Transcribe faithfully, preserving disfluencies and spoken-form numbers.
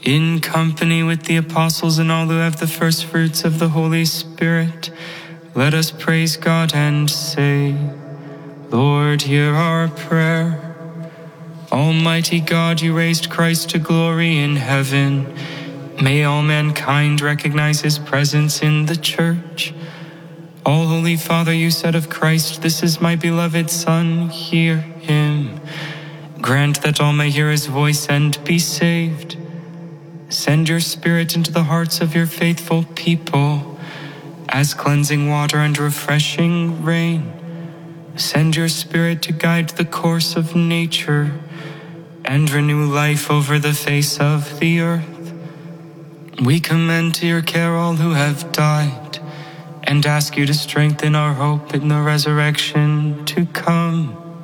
in company with the apostles and all who have the first fruits of the Holy Spirit, let us praise God and say, Lord, hear our prayer. Almighty God, you raised Christ to glory in heaven. May all mankind recognize his presence in the church. All Holy Father, you said of Christ, this is my beloved Son, hear him. Grant that all may hear his voice and be saved. Send your Spirit into the hearts of your faithful people, as cleansing water and refreshing rain. Send your Spirit to guide the course of nature and renew life over the face of the earth. We commend to your care all who have died, and ask you to strengthen our hope in the resurrection to come.